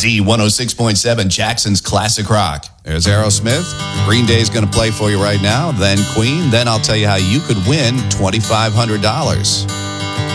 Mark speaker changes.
Speaker 1: Z106.7, Jackson's Classic Rock. There's Aerosmith. Green Day's going to play for you right now. Then Queen. Then I'll tell you how you could win $2,500.